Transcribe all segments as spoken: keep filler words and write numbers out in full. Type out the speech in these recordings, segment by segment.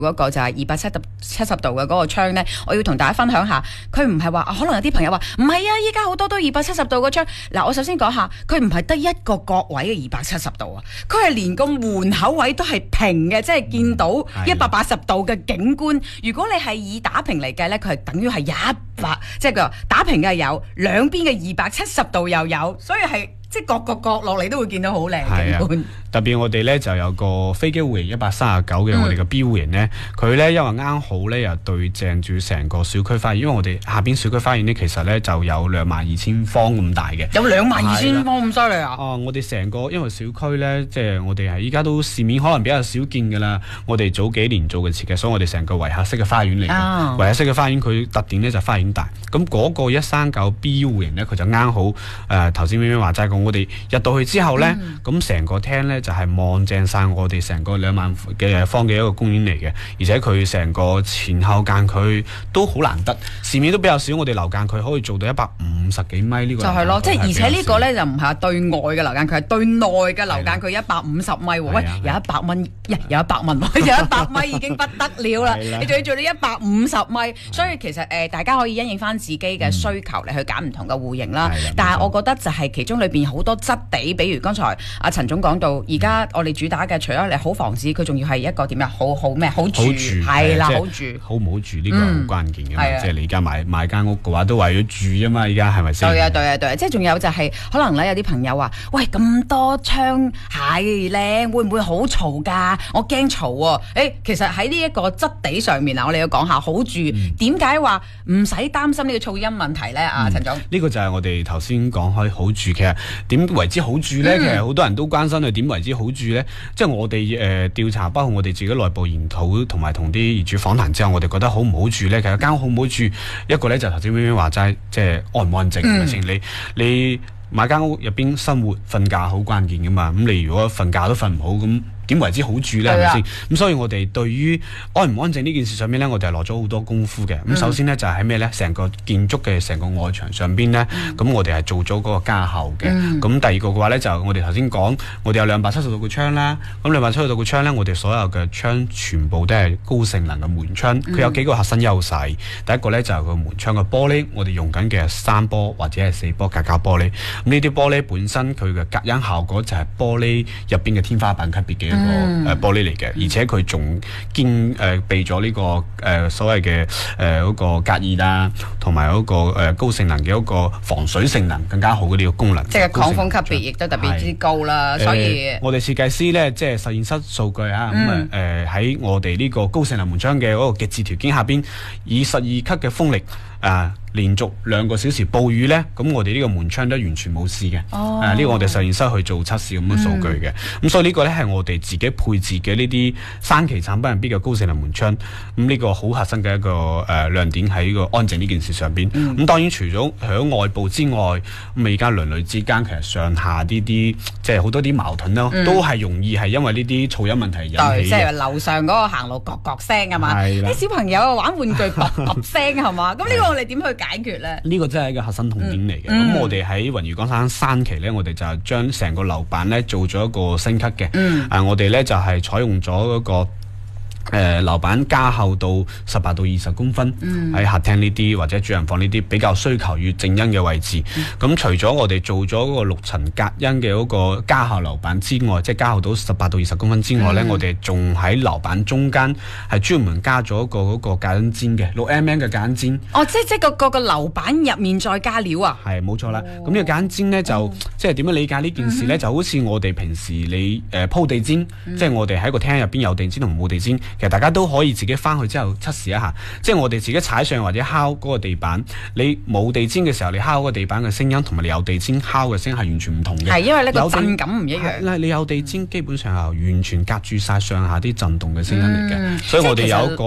嗰個就係二百七十七十度嘅嗰個窗咧，我要同大家分享下，佢唔係話可能有啲朋友話唔係啊，依家好多都二百七十度個窗。嗱，我首先講下，佢唔係得一個角位嘅二百七十度啊，佢係連個門口位都係平嘅，即係見到一百八十度嘅景觀。如果你係以打平嚟計咧，佢係等於係一百，即係佢話打平嘅有，兩邊嘅二百七十度又有，所以係。即係各個角落嚟都會見到好靚嘅景觀。 特別我哋咧就有個飛機戶型一百三十九嘅我哋嘅 B 戶型咧，佢咧、嗯、因為啱好咧又對正住成個小區花園，因為我哋下邊小區花園呢，其實咧就有兩萬二千方咁大嘅。有兩萬二千方咁犀利啊！哦，我哋成個因為小區咧，即係我哋係依家都市面可能比較少見㗎啦。我哋早幾年做嘅設計，所以我哋成個圍合式嘅花園嚟嘅。哦、圍合式嘅花園佢特點咧就花園大。咁嗰個一三九 B 戶型咧，佢就啱好誒頭先咪咪話齋講，我哋入到去之後咧，咁成、嗯、個廳咧就係、是、望正晒我哋成個兩萬嘅方嘅一個公園嚟嘅，而且佢成個前後間距都好難得，市面都比較少。我哋樓間距可以做到一百五十幾米呢個就係咯，即係而且呢個咧就唔係對外嘅樓間距，係對內嘅樓間距一百五十米喎。喂，有一百蚊，有一百蚊，有一百米已經不得了啦！你仲要做到一百五十米，所以其實誒、呃、大家可以因應翻自己嘅需求嚟去揀唔同嘅戶型啦。但係我覺得就係其中裏邊好多質地，比如剛才阿陳總講到，而家我哋主打嘅除咗你好房子，佢仲要係一個點樣好好咩？好住係啦，好住好唔好住呢個係好關鍵嘅嘛。即係你而家買買間屋嘅話，都為咗住啊嘛。而家係咪先？對啊對啊對啊！即係仲有就係可能咧，有啲朋友話：喂，咁多窗係靚，會唔會好嘈㗎？我驚嘈喎。誒，其實喺呢一個質地上面啊，我哋要講下好住點解話唔使擔心呢個噪音問題咧？啊，陳總，呢個就係我哋頭先講開好住，其實點為之好住咧？嗯、其實好多人都關心佢點為之好住咧。即係我哋誒調查，包括我哋自己內部研討同埋同啲業主訪談之後，我哋覺得好唔好住咧？其實間屋好唔好住，一個咧就頭先咪咪話齋，即係安唔安靜係咪先？你你買間屋入邊生活瞓覺好關鍵噶嘛？咁你如果瞓覺都瞓唔好咁。點為之好住咧？係咪先？咁所以我哋對於安唔安靜呢件事上面咧，我哋係落咗好多功夫嘅。咁、嗯、首先咧就係喺咩咧？成個建築嘅成個外牆上邊咧，咁、嗯、我哋係做咗嗰個加厚嘅。咁、嗯、第二個嘅話咧，就我哋頭先講，我哋有兩百七十度嘅窗啦。咁兩百七十度嘅窗咧，我哋所有嘅窗全部都係高性能嘅門窗。佢、嗯、有幾個核心優勢。第一個咧就係個門窗嘅玻璃，我哋用緊嘅係三波或者係四波隔膠玻璃。咁呢啲玻璃本身佢嘅隔音效果就係玻璃入邊嘅天花板級別嘅。個誒玻璃嚟嘅，而且佢仲兼誒備咗呢個誒、呃、所謂嘅誒嗰個隔熱啊，同埋嗰個誒、呃、高性能嘅一個防水性能更加好嘅呢個功能。即係抗風級別亦都特別之高啦，所以、呃、我哋設計師咧，即係實驗室數據啊，咁啊誒喺我哋呢個高性能門窗嘅嗰個極致條件下邊，以十二級嘅風力啊。連續兩個小時暴雨呢，咁我哋呢個門窗都完全冇事嘅。哦，呢、啊呢個我哋實驗室去做測試咁嘅數據嘅。咁、嗯、所以呢個呢係我哋自己配置嘅呢啲三期產品入邊嘅高性能門窗。咁呢個好核心嘅一個誒、呃、亮點喺呢個安靜呢件事上邊。咁、嗯、當然除咗響外部之外，咁而家鄰里之間其實上下呢啲即係好多啲矛盾咯，嗯、都係容易係因為呢啲噪音問題引起嘅。即係樓上嗰個行路角角聲啊嘛，啲小朋友玩玩具噥噥聲係嘛，咁呢個我哋點去解決咧？呢個真係一個核心痛點嚟嘅。咁、嗯、我哋喺雲漁江山三期咧，我哋就將成個樓板咧做咗一個升級嘅。嗯，啊，我哋咧就係、是、採用咗嗰、那個。誒、呃、樓板加厚到十八到二十公分，喺、嗯、客廳呢啲或者主人房呢啲比較需求與靜音嘅位置。咁、嗯、除咗我哋做咗嗰個六層隔音嘅嗰個加厚樓板之外，即係加厚到十八到二十公分之外咧，嗯、我哋仲喺樓板中間係專門加咗一個嗰個隔音氈嘅六 mm 嘅隔音氈。哦，即係即係個個個樓板入面再加料啊？係冇錯啦。咁呢、哦、個隔音氈咧就、哦、即係點樣理解呢件事咧？嗯、就好似我哋平時你誒、呃、鋪地氈，嗯、即係我哋喺個廳入邊有地氈同冇地氈。其實大家都可以自己翻去之後測試一下，即係我哋自己踩上或者敲嗰個地板，你冇地氈嘅時候，你敲嗰個地板嘅聲音同埋你有地氈敲嘅聲係完全唔同嘅。係因為呢個震感唔一樣。你有地氈基本上係完全隔住晒上下啲震動嘅聲音嚟嘅，嗯、所以我哋有一個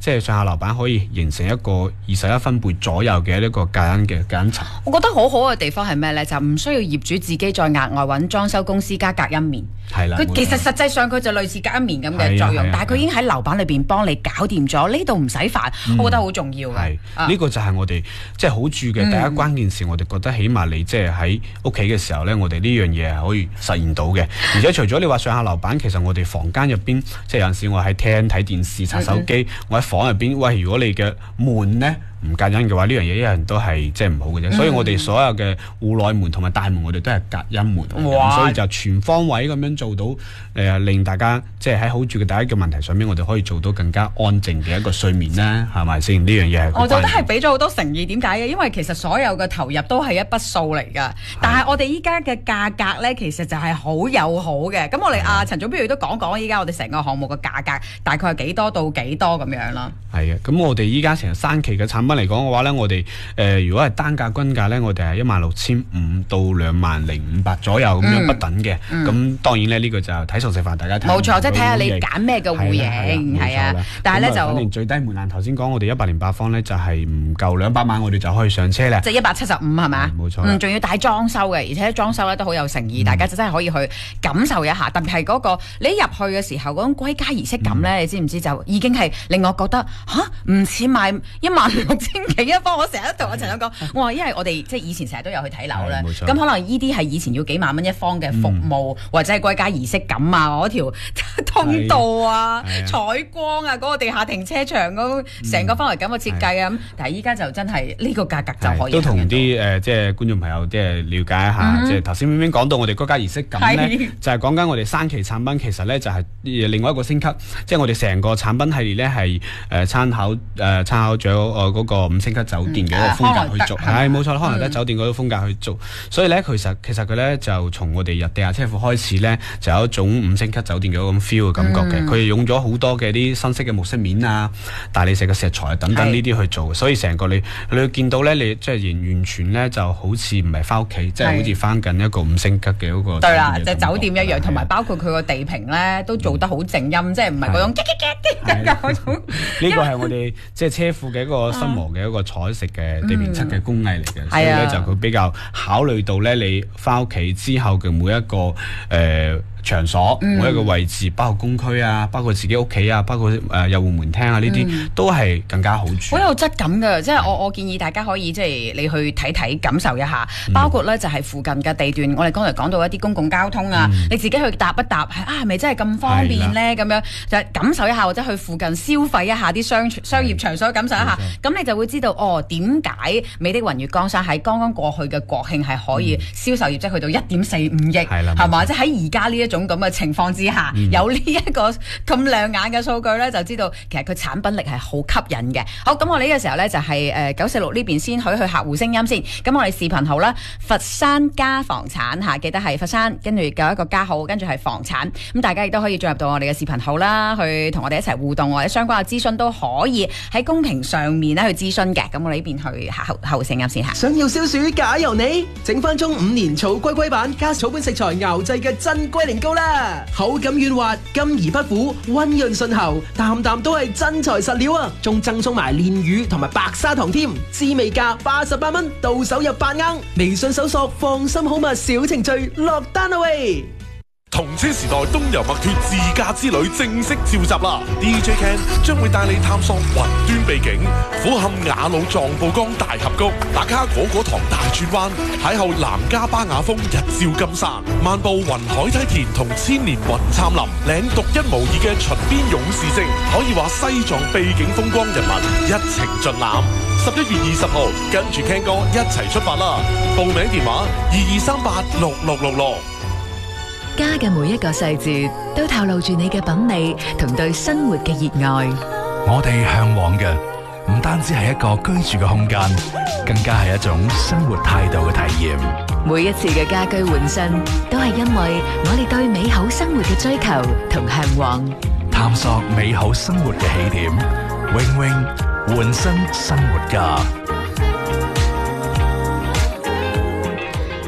即係上下樓板可以形成一個二十一分貝左右嘅一個隔音嘅隔音層。 我覺得好好嘅地方係咩呢？就唔需要業主自己再額外揾裝修公司加隔音棉。 係啦， 佢其實實際上佢就類似隔音棉咁嘅作用，但係佢已經喺樓板裏邊幫你搞掂咗，呢度唔使煩，嗯、我覺得好重要嘅。 係呢、啊、個就係我哋即係好處嘅、嗯、第一關鍵事，我哋覺得起碼你即係喺屋企嘅時候呢，我哋呢樣嘢係可以實現到嘅。而且除咗你話上下樓板，其實我哋房間入邊，即係有陣時我喺廳睇電視、刷手機，嗯、我喺房入邊，喂，如果你嘅門呢唔隔音嘅話，呢樣嘢一樣都係即係唔好嘅啫。嗯、所以我哋所有嘅戶內門同埋大門，我哋都係隔音門。 哇！ 所以就全方位咁樣做到，誒、呃、令大家即係喺好住嘅第一個問題上面，我哋可以做到更加安靜嘅一個睡眠啦，係咪先？呢樣嘢係我覺得係俾咗好多誠意。點解嘅？因為其實所有嘅投入都係一筆數嚟㗎。但係我哋依家嘅價格咧，其實就係好友好嘅。咁我哋阿陳總不如都講講依家我哋成個項目嘅價格大概係幾多到幾多咁樣啦？ 係啊，咁我哋依家成日三期嘅產品嚟講嘅話咧，我哋誒、呃、如果係單價均價咧，我哋係一萬六千五到兩萬零五百左右咁樣不等嘅。咁、嗯嗯、當然咧，呢、這個就睇餸食飯，大家睇。冇錯， 即係睇下你揀咩嘅戶型，係啊。但係咧就反正最低門檻，頭先講我哋一百零八方咧就係唔夠兩百萬，我哋就可以上車咧。 即係一百七十五係嘛？ 冇錯。 嗯，仲要帶裝修嘅，而且裝修咧都好有誠意，嗯、大家就真係可以去感受一下。特別係嗰、那個你一入去嘅時候嗰種歸家儀式感咧，嗯、你知唔知就已經係令我覺得吓唔似賣一萬六千幾一方。我成日都同我陳總講，我話因為我哋即係以前成日都有去睇樓咧，咁可能依啲係以前要幾萬蚊一方嘅服務，嗯、或者係歸家儀式感啊，嗰條通道啊、採光啊、嗰、嗰個地下停車場嗰成個氛圍感嘅設計啊，咁、嗯、但係依家就真係呢個價格就可以都同啲誒即係觀眾朋友即係了解一下，即係頭先明明講到我哋歸家儀式感咧，就係講緊我哋三期產品其實咧就係另外一個升級，即係我哋成個產品系列咧係誒參考誒參考咗誒嗰個五星級酒店嘅一個風格去做，係冇錯，康萊德酒店嗰種風格去做，所以咧其實其實佢咧就從我哋入地下車庫開始咧，就有一種五星級酒店嘅嗰種 feel 嘅感覺嘅。佢、嗯、用咗好多嘅啲新式嘅木飾面啊、大理石嘅石材啊等等呢啲去做，所以成個你你會見到咧，你即係完完全咧就好似唔係翻屋企，即係好似翻緊一個五星級嘅嗰個。對啦，就酒店一樣，同埋包括佢個地坪咧都做得好靜音，嗯、即係唔係嗰種嗰種。呢個係我哋即係車庫嘅一個心魔嘅一個彩石嘅地面漆嘅工藝嚟嘅，嗯、所以咧就佢比較考慮到咧你翻屋企之後嘅每一個誒、呃、場所、嗯、每一個位置，包括公區啊，包括自己屋企啊，包括誒右戶門廳啊呢啲，嗯、都係更加好住。好有質感㗎，即係我我建議大家可以即係你去睇睇感受一下，嗯、包括咧就係附近嘅地段，我哋剛才講到一啲公共交通啊，嗯、你自己去搭一搭，係啊係咪真係咁方便咧？咁樣就感受一下，或者去附近消費一下啲商商業場所，感受一下，咁你就會知道哦點解美的雲月江山喺剛剛過去嘅國慶係可以銷售業績去到一點四五億，係嘛？即係喺而家呢一種咁嘅情況之下，嗯、有呢一個咁亮眼嘅數據咧，就知道其實佢產品力係好吸引嘅。好，咁我呢個時候咧就係誒九四六呢邊先許去客戶聲音先。咁我哋視頻號啦，佛山加房產嚇，記得係佛山，跟住有一個加號，跟住係房產。咁大家亦都可以進入到我哋嘅視頻號啦，去同我哋一齊互動，或者相關嘅諮詢都可以喺公屏上面咧去諮詢嘅。咁我哋呢邊去客客戶聲音先嚇。想要消暑假由你，整翻中五年草龜龜版加草本食材熬製嘅真龜苓膏啦，口感軟滑，甘而不苦，溫潤順喉，啖啖都係真材實料啊！仲贈送埋煉乳同埋白砂糖添，滋味價八十八蚊，到手入八盎。微信搜索放心好物小程序落單啦喂！ 同車時代東遊墨脫自駕之旅正式召集啦 ！D J Ken 將會帶你探索雲端秘境，俯瞰雅魯藏布江大峽谷，打卡果果堂大轉彎，邂逅南迦巴雅峰日照金山，漫步雲海梯田同千年雲杉林，領獨一無二嘅秦邊勇士證，可以話西藏秘境風光人文一程盡覽。十一月二十號，跟住 Ken 哥一齊出發啦！報名電話二二三八六六六六。 家嘅每一個細節都透露住你嘅品味同對生活嘅熱愛。 我哋向往嘅唔單止係一個居住嘅空間，更加係一種生活態度嘅體驗。 每一次嘅家居換新，都係因為我哋對美好生活嘅追求同向往。 探索美好生活嘅起點，永永換新生活家。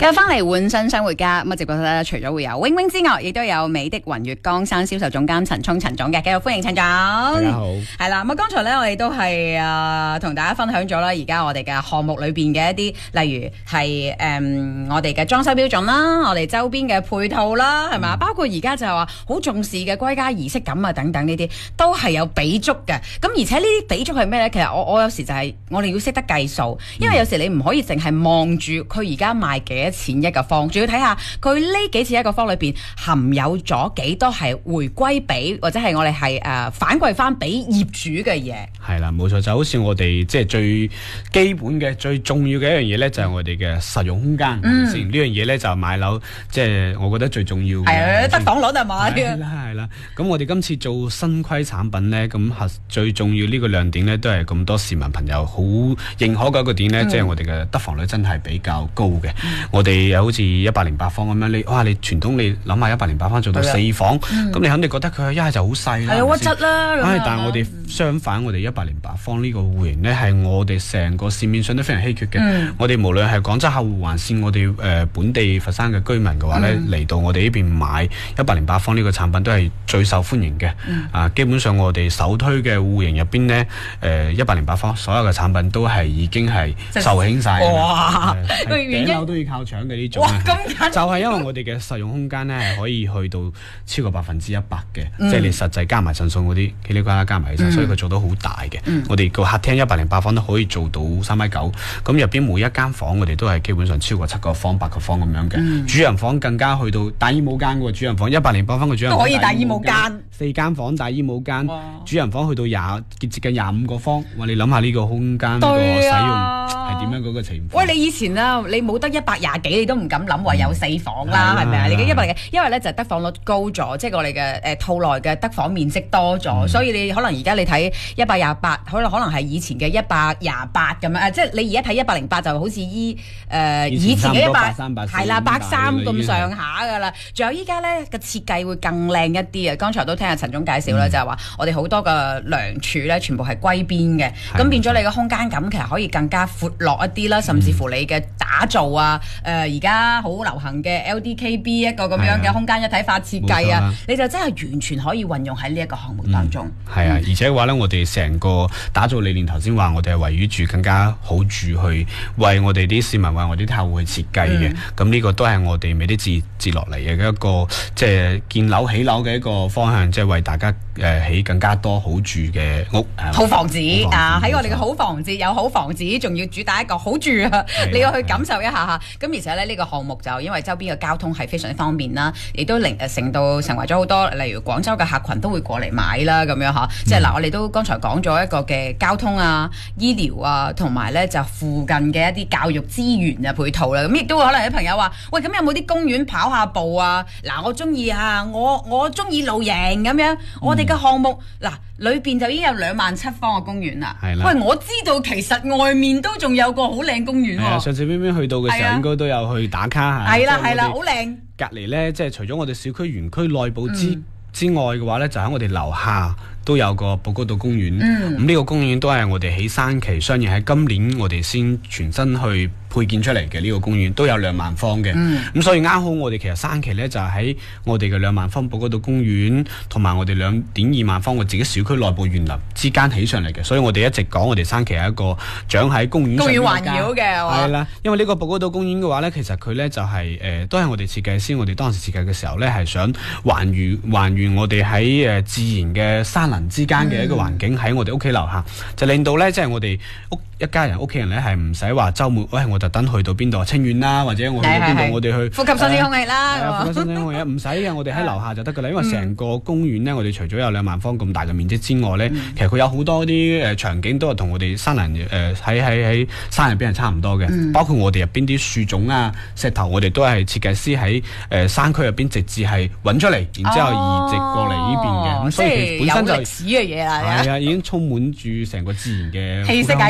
又翻嚟換新生活家咁啊！直播室咧，除咗會有 wing wing 之外，亦都有美的雲月江山銷售總監陳聰陳總嘅，繼續歡迎陳總。大家好， 係啦。咁啊，剛才咧我哋都係啊同大家分享咗啦，而家我哋嘅項目裏邊嘅一啲，例如係誒、嗯、我哋嘅裝修標準啦，我哋周邊嘅配套啦，係嘛、嗯？包括而家就係話好重視嘅歸家儀式感啊等等呢啲，都係有俾足嘅。咁而且呢啲俾足係咩咧？其實我我有時就係、是、我哋要識得計數，因為有時你唔可以淨係望住佢而家賣幾多錢一個方，仲要睇下佢呢幾次一個方裏邊含有咗幾多係回歸俾或者係我哋係誒反饋翻俾業主嘅嘢。 係啦，冇錯，就好似我哋即係最基本嘅、最重要嘅一樣嘢咧，就係我哋嘅實用空間，係咪先？呢樣嘢咧就買樓，即係我覺得最重要嘅。係啊， 得房率係嘛？ 係啦，係啦。咁我哋今次做新規產品咧，咁核最重要呢個亮點咧，都係咁多市民朋友好認可嘅一個點咧，即係我哋嘅得房率真係比較高嘅。我哋又好似一百零八方咁樣，你哇你傳統你諗下一百零八方做到四房，咁你肯定覺得佢一係就好細啦， 係啊屈質啦。 唉，但係我哋相反，我哋一百零八方呢個戶型呢，係我哋成個市面上都非常稀缺嘅。嗯、我哋無論係廣州客戶，還是我哋誒、呃、本地佛山嘅居民嘅話呢，嚟、嗯、到我哋呢邊買一百零八方呢個產品都係最受歡迎嘅。嗯、啊，基本上我哋首推嘅戶型入邊呢，誒一百零八方所有嘅產品都係已經係售罄晒。哇！頂樓都要靠搶嘅呢種。就係因為我哋嘅實用空間呢，係可以去到超過百分之一百嘅，嗯、即係你實際加埋贈送嗰啲嘰哩呱啦加埋起身，嗯、所以佢做到好大嘅。嗯、我哋個客廳一百零八方都可以做到三米九，咁入邊每一間房我哋都係基本上超過七個房、八個房咁樣嘅。嗯、主人房更加去到大衣帽間嘅喎，主人房一百零八方嘅主人房都可以大衣帽間，四間房大衣帽間，哇主人房去到廿接近廿五個方。哇！你諗下呢個空間個使用係點樣嗰個情況？喂，你以前啊，你冇得一百廿幾，你都唔敢諗話有四房啦，係咪啊？你嘅一百零幾，因為咧就得房率高咗，即係我哋嘅誒套內嘅得房面積多咗，嗯、所以你可能而家你睇一百廿八，可能可能係以前嘅一百廿八咁樣，誒，即係你而家睇一百零八就好似依誒以前嘅一百係啦，百三咁上下㗎啦。仲有依家咧嘅設計會更靚一啲啊！剛才都聽阿陳總介紹啦，嗯、就係話我哋好多嘅梁柱咧，全部係歸邊嘅，咁的變咗你嘅空間感其實可以更加闊落一啲啦，甚至乎你嘅打造啊，誒而家好流行嘅 L D K B 一個咁樣嘅空間一體化設計啊，你就真係完全可以運用喺呢一個項目當中。係啊、嗯，而且嘅話咧，我哋成個打造理念頭先話，我哋係圍繞住更加好住去為我哋啲市民、為我哋啲客戶去設計嘅。咁呢、嗯、個都係我哋美的接接落嚟嘅一個即係建樓起樓嘅一個方向，即係為大家誒起更加多好住嘅屋。好房子啊！喺我哋嘅好房子有好房子，仲要主打一個好住啊！你要去感受一下嚇。咁而且咧，呢個項目就因為周邊嘅交通係非常之方便啦，亦都令誒成到成為咗好多，例如廣州嘅客群都會過嚟買啦，咁樣嚇。即係嗱，我哋都剛才講咗一個嘅交通啊、醫療啊，同埋咧就附近嘅一啲教育資源啊配套啦。咁亦都會可能有朋友話：喂，咁有冇啲公園跑下步啊？嗱，我中意啊，我我中意露營咁樣。我哋嘅項目嗱裏邊就已經有兩萬七方嘅公園啦。係啦。喂，我知道其實外面都仲有個好靚公園喎。係啊，上次邊邊去到嘅時候應該都有去打卡嚇。係啦係啦，好靚。隔離咧，即係除咗我哋小區園區內部之、嗯、之外嘅話咧，就喺我哋樓下都有個寶高道公園。咁呢、嗯、個公園都係我哋喺山期，雖然喺今年我哋先全新去配建出嚟嘅呢個公園，都有兩萬方嘅。咁、嗯、所以啱好我哋其實山期咧就喺、是、我哋嘅兩萬方寶高道公園同埋我哋兩點二萬方我自己小區內部園林之間起上嚟嘅。所以我哋一直講我哋山期係一個長喺公園上面嘅。公園環繞嘅係啦，因為呢個寶高道公園嘅話咧，其實佢咧就係、是、誒、呃、都係我哋設計師，我哋當時設計嘅時候咧係想還原還原我哋喺誒自然嘅山林之間嘅一個環境喺、嗯、我哋屋企樓下，就令到咧即係我哋屋一家人屋企人咧係唔使話週末，喂我特登去到邊度清遠啦，或者我去到邊度我哋去呼吸新鮮空氣啦，呃、呼吸新鮮空氣唔使嘅，我哋喺樓下就得噶啦。因為成個公園咧，我哋除咗有兩萬方咁大嘅面積之外咧，嗯、其實佢有好多啲誒場景都係同我哋山林誒喺喺喺山入邊係差唔多嘅，嗯、包括我哋入邊啲樹種啊、石頭，我哋都係設計師喺誒、呃、山區入邊直接係揾出嚟，然之後移植過嚟呢邊嘅，咁、哦、所以其實本身就係歷史嘅嘢啦，係啊，已經充滿住成個自然嘅氣息喺度啦。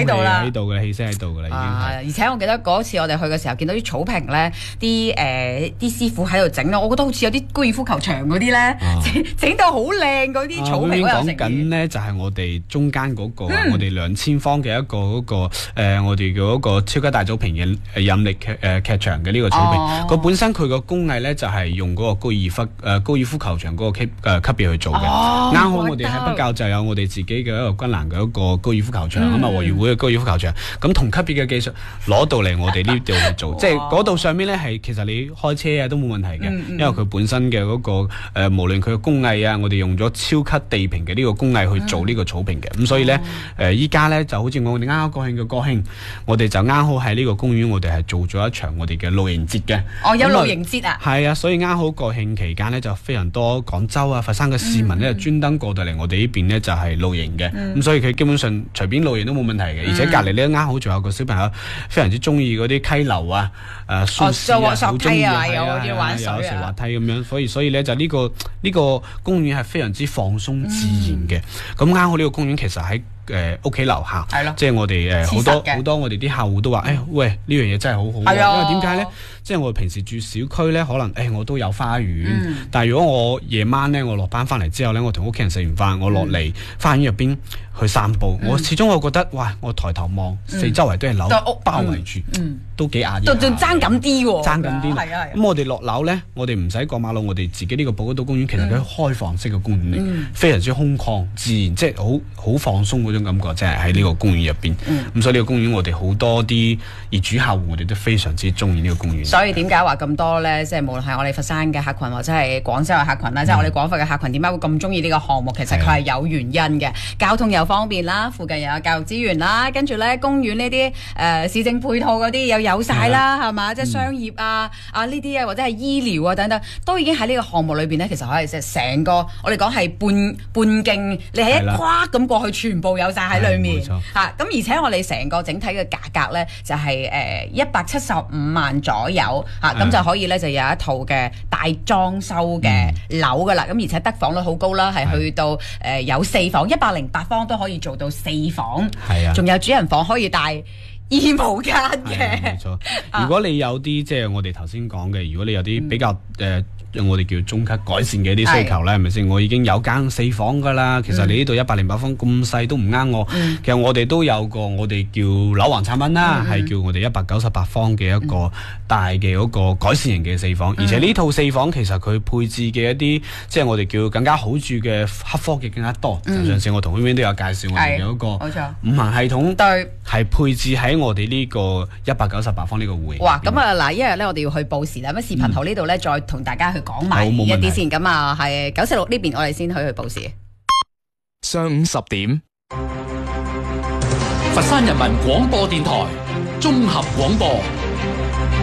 喺度嘅，氣息喺度嘅啦，已經啊！ 係。 而且我記得嗰次我哋去嘅時候，見到啲草坪咧，啲誒啲師傅喺度整咯，我覺得好似有啲高爾夫球場嗰啲咧，整整到好靚嗰啲草坪。 啊、講緊呢就係我哋中間嗰、嗰個，嗯、我哋兩千方嘅一個嗰、嗰個、呃、我哋叫嗰個超級大草坪嘅引力劇誒劇場嘅呢個草坪。佢、哦、本身佢個工藝咧就係用嗰個高爾夫誒、呃、高爾夫球場嗰個級誒、呃、級別去做嘅。啱、哦、好我哋喺北滘就有我哋自己嘅一個軍艦嘅一個高爾夫球場啊嘛，和愉會嘅高爾夫球場。咁同級別嘅技術攞到嚟我哋呢度去做，即係嗰度上面咧係其實你開車啊都冇問題嘅，嗯嗯、因為佢本身嘅嗰、嗰個誒、呃、無論佢嘅工藝啊，我哋用咗超級地平嘅呢個工藝去做呢個草坪嘅，咁、嗯、所以咧誒依家咧就好似我哋啱啱國慶嘅國慶，我哋就啱好喺呢個公園，我哋係做咗一場我哋嘅露營節嘅。 哦，有露營節啊？ 係啊，所以啱好國慶期間咧就非常多廣州啊、佛山嘅市民咧、嗯、專登過到嚟我哋呢邊咧就係露營嘅，咁、嗯、所以佢基本上隨便露營都冇問題嘅，而且隔離咧啱好仲有個小朋友非常之中意嗰啲溪流啊、誒舒適啊，好中意啊，有啲玩水啊，有時滑梯咁樣，所以所以咧就呢、呢個呢、呢個公園係非常之放鬆自然嘅。咁啱、嗯、好呢個公園其實喺誒屋企樓下，即係我哋誒好多好多我哋啲客戶都話：誒、哎、喂呢樣嘢真係好好、啊，因為點解咧？即係我哋平時住小區咧，可能誒、哎、我都有花園，嗯、但係如果我夜晚咧，我落班翻嚟之後咧，我同屋企人食完飯，我落嚟花園入邊去散步，嗯、我始終我覺得，哇！我抬頭望，嗯、四周圍都係樓包圍住，嗯嗯、都幾壓抑， 仲仲爭緊啲喎， 爭緊啲。 係啊， 咁我哋落樓咧，我哋唔使過馬路，我哋自己呢個寶島公園其實佢開放式嘅公園嚟，嗯、非常之空曠自然，即係好好放鬆嗰種感覺，即係喺呢個公園入邊。咁、嗯、所以呢個公園我哋好多啲業主客戶，我哋都非常之中意呢個公園。 所以點解話咁多咧？即係無論係我哋佛山嘅客群，或者係廣州嘅客群啦，嗯、即係我哋廣佛嘅客群，點解會咁中意呢個項目？其實佢係有原因嘅，的交通又方便啦，附近又有教育資源啦，跟住咧公園呢啲誒市政配套嗰啲又有晒啦，係嘛？即係商業啊、嗯、啊呢啲啊，或者係醫療啊等等，都已經喺呢個項目裏邊咧。其實可以即係成個我哋講係半半徑，你係一跨咁過去，全部有晒喺裏面嚇。咁、啊、而且我哋成個整體嘅價格咧，就係誒一百七十五萬左右嚇，咁、啊、就可以咧就有一套嘅大裝修嘅樓噶啦。咁、嗯、而且得房率好高啦，係去到誒、呃、有四房，一百零八方都可以做到四房，係啊，仲有主人房可以帶衣帽間嘅。冇錯，如果你有啲即係我哋頭先講嘅，如果你有啲比較誒。嗯呃我哋叫中級改善嘅一啲需求咧，係咪先？我已經有間四房噶啦，其實你呢度一百零八方咁細都唔啱我。嗯、其實我哋都有個我哋叫樓王產品啦，係、嗯、叫我哋一百九十八方嘅一個大嘅嗰個改善型嘅四房，嗯、而且呢套四房其實佢配置嘅一啲即係我哋叫更加好處嘅黑科技更加多。嗯、上次我同 Win 都有介紹我哋有一個五行系統，對，係配置喺我哋呢個一百九十八方呢個會。哇！咁啊嗱，一日咧我哋要去報時啦，咁視頻號呢度咧再同大家去。講埋一啲先，咁啊係九四六呢邊，我哋先去去報時。 上午十點，佛山人民廣播電台綜合廣播。